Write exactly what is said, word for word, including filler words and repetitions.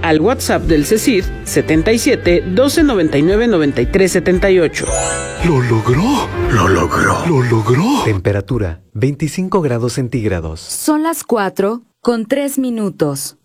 al WhatsApp del CECID setenta y siete, doce, noventa y nueve, noventa y tres, setenta y ocho. ¡Lo logró! ¡Lo logró! ¡Lo logró! Temperatura veinticinco grados centígrados. Son las cuatro con tres minutos.